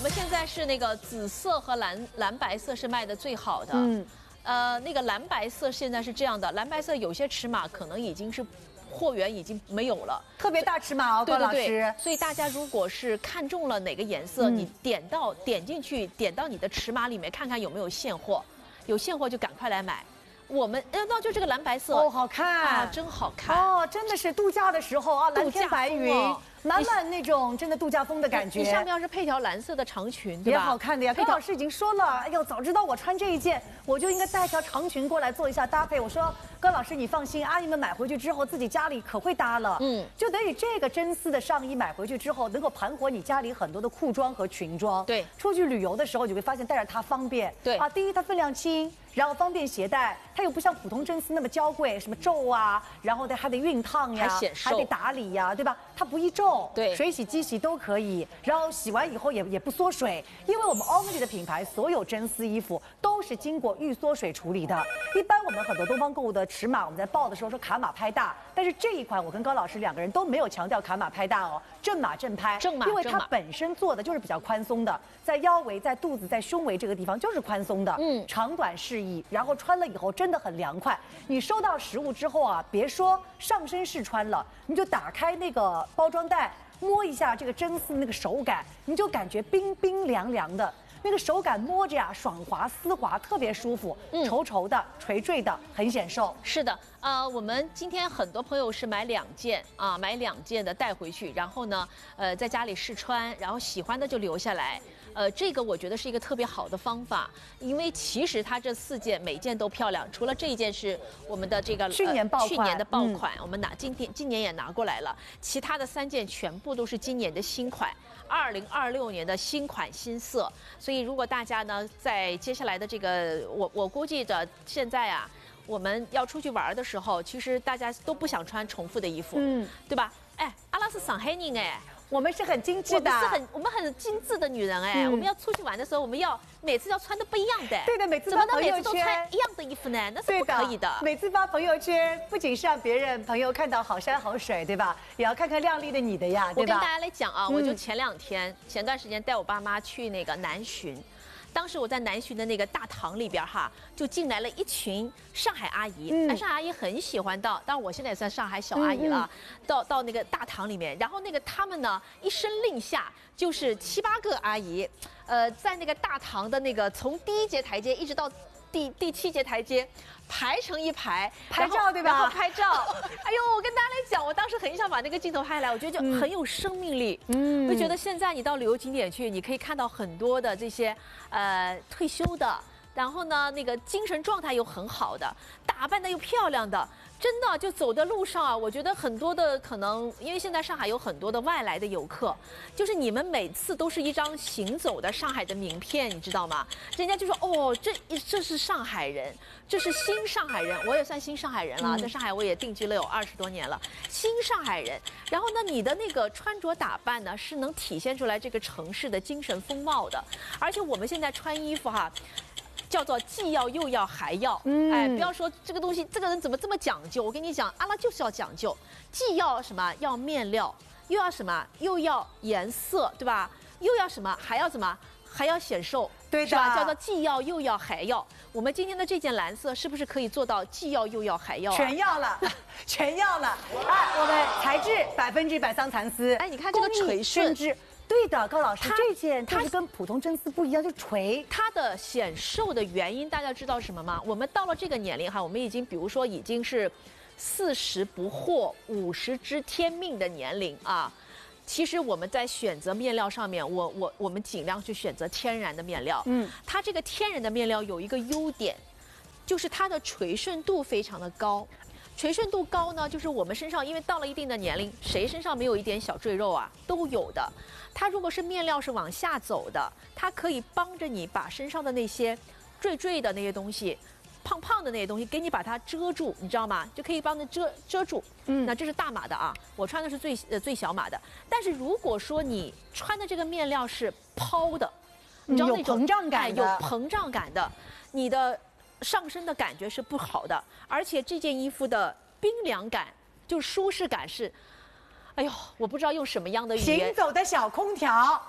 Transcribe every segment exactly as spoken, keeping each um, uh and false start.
们现在是那个紫色和蓝蓝白色是卖的最好的。 嗯， 呃，那个蓝白色现在是这样的，蓝白色有些尺码可能已经是货源已经没有了， 特别大尺码哦，高老师。 所以大家如果是看中了哪个颜色， 嗯、 你点到点进去，点到你的尺码里面看看有没有现货，有现货就赶快来买。我们呃，那就这个蓝白色哦，好看啊，真好看哦，真的是度假的时候啊，蓝天白云。满满那种真的度假风的感觉。 你上面要是配条蓝色的长裙，对吧？也好看的呀。高老师已经说了，哎呦，早知道我穿这一件，我就应该带条长裙过来做一下搭配。我说，高老师你放心，阿姨们买回去之后自己家里可会搭了。嗯，就等于这个真丝的上衣买回去之后，能够盘活你家里很多的裤装和裙装。 对， 出去旅游的时候你会发现带着它方便。 对啊，第一它分量轻。然后方便携带，它又不像普通真丝那么娇贵，什么皱啊，然后得还得熨烫呀， 还显瘦， 还得打理呀，对吧？它不易皱， 对， 水洗、机洗都可以。然后洗完以后也也不缩水，因为我们 Omni 的品牌所有真丝衣服都是经过预缩水处理的。一般我们很多东方购物的尺码，我们在报的时候说卡码拍大，但是这一款我跟高老师两个人都没有强调卡码拍大哦，正码正拍， 正码， 因为它本身做的就是比较宽松的，在腰围、在肚子、在胸围这个地方就是宽松的，嗯，长短适宜，然后穿了以后真的很凉快。你收到实物之后啊，别说上身试穿了，你就打开那个包装袋，摸一下这个真丝那个手感，你就感觉冰冰凉凉的。那个手感摸着呀，爽滑丝滑，特别舒服，嗯，稠稠的、垂坠的，很显瘦。 是的，呃，我们今天很多朋友是买两件啊，买两件的带回去，然后呢，呃，在家里试穿，然后喜欢的就留下来。呃，这个我觉得是一个特别好的方法，因为其实它这四件每件都漂亮，除了这一件是我们的这个去年爆款， 呃、去年的爆款，嗯、我们拿今天今年也拿过来了，其他的三件全部都是今年的新款。二零二六年的新款新色，所以如果大家呢在接下来的这个，我我估计的现在啊，我们要出去玩的时候，其实大家都不想穿重复的衣服，嗯，对吧？哎，阿拉是上海人哎。 我们是很精致的， 我们是很我们很精致的女人哎、嗯，我们要出去玩的时候，我们要每次要穿的不一样的。 对的，每次怎么能每次都穿一样的衣服呢？那是不可以的。 每次发朋友圈，不仅是让别人朋友看到好山好水，对吧？也要看看靓丽的你的呀，对吧？ 我跟大家来讲啊，我就前两天、嗯、前段时间带我爸妈去那个南浔。当时我在南浔的那个大堂里边哈，就进来了一群上海阿姨，嗯、上海阿姨很喜欢到，当然我现在也算上海小阿姨了，嗯嗯到到那个大堂里面，然后那个他们呢一声令下，就是七八个阿姨，呃，在那个大堂的那个从第一节台阶一直到第第七节台阶，排成一排拍照对吧？ 然后拍照，哎呦，我跟大家来讲，我当时很想把那个镜头拍来，我觉得就很有生命力，嗯，我觉得现在你到旅游景点去，你可以看到很多的这些呃退休的，然后呢那个精神状态又很好的，打扮的又漂亮的。真的就走的路上啊，我觉得很多的可能，因为现在上海有很多的外来的游客，就是你们每次都是一张行走的上海的名片，你知道吗？人家就说哦，这这是上海人，这是新上海人，我也算新上海人了，在上海我也定居了有二十多年了，新上海人。然后呢，你的那个穿着打扮呢，是能体现出来这个城市的精神风貌的，而且我们现在穿衣服哈。叫做既要又要还要，嗯，哎，不要说这个东西，这个人怎么这么讲究？我跟你讲，阿拉就是要讲究，既要什么要面料，又要什么又要颜色，对吧？又要什么还要什么还要显瘦， 对的， 是吧？叫做既要又要还要。我们今天的这件蓝色是不是可以做到既要又要还要、啊？ 全要了，全要了！哎，我们材质百分之百桑蚕丝， 哎，你看这个垂顺。 对的，高老师，这件就是跟普通真丝不一样，就垂。 它的显瘦的原因，大家知道什么吗？我们到了这个年龄哈，我们已经比如说已经是四十不惑、五十知天命的年龄啊。其实我们在选择面料上面，我我我们尽量去选择天然的面料。嗯，它这个天然的面料有一个优点，就是它的垂顺度非常的高。垂顺度高呢，就是我们身上，因为到了一定的年龄，谁身上没有一点小赘肉啊？都有的。它如果是面料是往下走的，它可以帮着你把身上的那些赘赘的那些东西、胖胖的那些东西，给你把它遮住，你知道吗？就可以帮着遮遮住。嗯，那这是大码的啊，我穿的是最呃最小码的。但是如果说你穿的这个面料是抛的，你知道那种有膨胀感的， 有膨胀感的，你的上身的感觉是不好的，而且这件衣服的冰凉感，就是舒适感是，哎呦，我不知道用什么样的语言。 行走的小空调，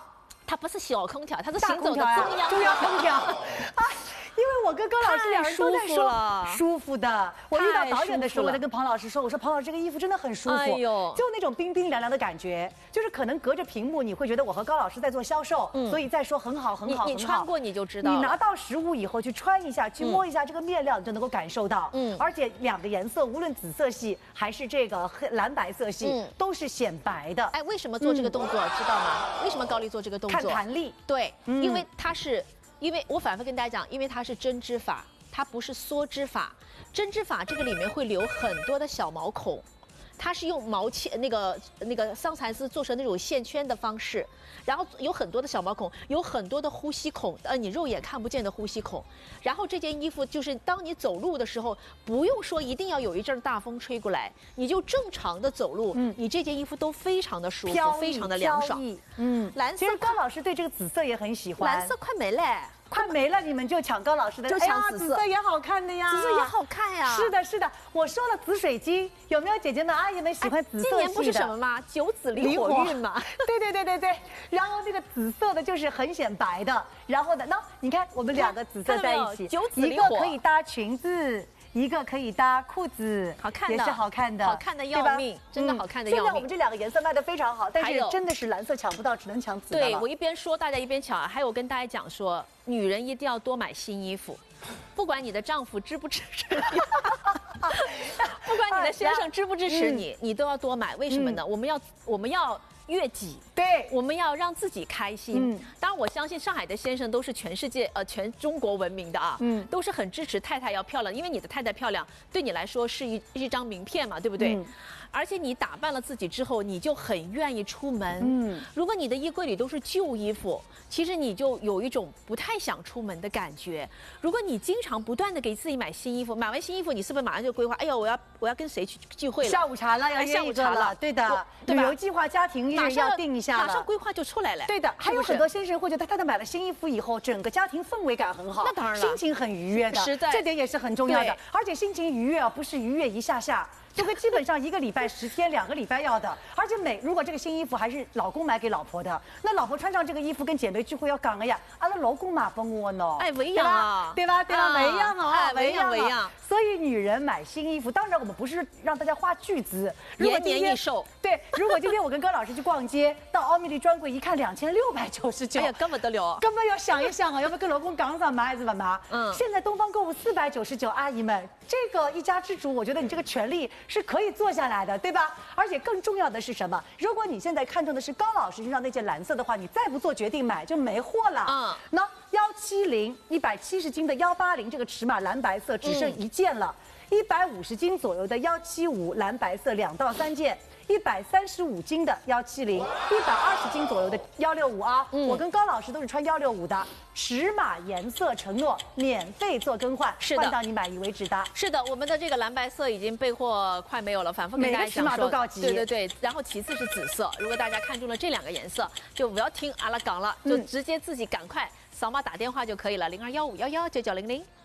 它不是小空调，它是行走的大空调呀中央中央空空调。啊，因为我跟高老师两人都在说太舒服的。我遇到导演的时候， 太舒服了我在跟庞老师说，我说庞老师这个衣服真的很舒服， 哎呦就那种冰冰凉凉的感觉，就是可能隔着屏幕你会觉得我和高老师在做销售， 嗯所以在说很好很好很好。 你你穿过你就知道了。 你拿到实物以后去穿一下，去摸一下这个面料，你就能够感受到。 嗯嗯，而且两个颜色，无论紫色系还是这个黑蓝白色系， 嗯都是显白的。 哎，为什么做这个动作，知道吗？为什么高丽做这个动看作？ 弹力。 对， 嗯因为它是，因为我反复跟大家讲，因为它是针织法，它不是梭织法。针织法这个里面会留很多的小毛孔，它是用毛线那个那个桑蚕丝做成那种线圈的方式，然后有很多的小毛孔，有很多的呼吸孔，呃，你肉眼看不见的呼吸孔。然后这件衣服就是当你走路的时候，不用说一定要有一阵大风吹过来，你就正常的走路，嗯，你这件衣服都非常的舒服， 飘逸非常的凉爽飘。逸嗯， 蓝色其实高老师对这个紫色也很喜欢。 蓝色快没嘞。 快没了，你们就抢高老师的， 就抢紫色哎呀紫色也好看的呀， 紫色也好看呀。 是的，是的，我说了紫水晶，有没有姐姐们、阿姨们喜欢紫色系的？ 今年不是什么吗？九紫离火运嘛。 对对对对对。然后这个紫色的就是很显白的，然后呢，那你看我们两个紫色在一起， 九紫一个离火可以搭裙子。一个可以搭裤子， 好看的也是好看的， 好看的要命，真的好看的要命。 现在我们这两个颜色卖的非常好，但是还有真的是蓝色抢不到，只能抢紫的了。 对，我一边说大家一边抢，还有跟大家讲说，女人一定要多买新衣服，不管你的丈夫支不支持你，不管你的先生支不支持你，你都要多买。为什么呢？我们要我们要悦己， 对， 我们要让自己开心。 嗯当然，我相信上海的先生都是全世界呃全中国闻名的啊， 嗯都是很支持太太要漂亮，因为你的太太漂亮，对你来说是一一张名片嘛，对不对？ 嗯而且你打扮了自己之后，你就很愿意出门。 嗯如果你的衣柜里都是旧衣服，其实你就有一种不太想出门的感觉。如果你经常不断的给自己买新衣服，买完新衣服，你是不是马上就规划？哎呦，我要我要跟谁去聚会了？ 下午茶了，要哎约下午茶了一个了，对的我，对吧旅游计划、家庭日马上要定一下了， 马上规划就出来了。 对的，还有是不是很多先生会觉得太太买了新衣服以后，整个家庭氛围感很好， 那当然了心情很愉悦的， 实在这点也是很重要的对。 而且心情愉悦啊，不是愉悦一下下。这个基本上一个礼拜十天，两个礼拜要的，而且每如果这个新衣服还是老公买给老婆的，那老婆穿上这个衣服跟姐妹聚会要讲的呀，阿拉老公买给我呢， 哎不一样啊对吧？对吧？ 啊不一样啊， 哎不一样啊不一样。 所以女人买新衣服，当然我们不是让大家花巨资，如果延今天年益寿。 对，如果今天我跟高老师去逛街，到奥米丽专柜一看，两千六百九十九， 哎呀，根本得了。 根本要想一想啊，要不要跟老公讲讲买还是不买？ 嗯嗯，现在东方购物四百九十九，阿姨们，这个一家之主，我觉得你这个权利是可以做下来的，对吧？而且更重要的是什么？如果你现在看中的是高老师身上那件蓝色的话，你再不做决定买就没货了。 嗯嗯，那幺七零一百七十斤的幺八零这个尺码蓝白色只剩一件了，一百五十斤左右的幺七五蓝白色两到三件。一百三十五斤的幺七零，一百二十斤左右的幺六五啊， 嗯我跟高老师都是穿幺六五的，尺码颜色承诺免费做更换， 是的换到你满意为止的。 是的，我们的这个蓝白色已经备货快没有了，反复跟大家每个尺码讲说， 都告急对对对，然后其次是紫色，如果大家看中了这两个颜色，就不要听阿拉讲了，就直接自己赶快扫码打电话就可以了，零二幺五幺幺九九零零。